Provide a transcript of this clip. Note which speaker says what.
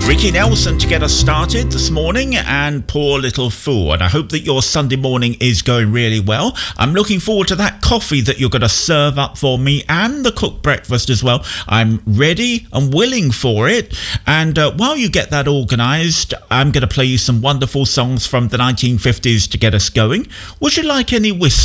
Speaker 1: Ricky Nelson to get us started this morning, and Poor Little Fool. And I hope that your Sunday morning is going really well. I'm looking forward to that coffee that you're going to serve up for me, and the cooked breakfast as well. I'm ready and willing for it. And while you get that organised, I'm going to play you some wonderful songs from the 1950s to get us going. Would you like any whiskey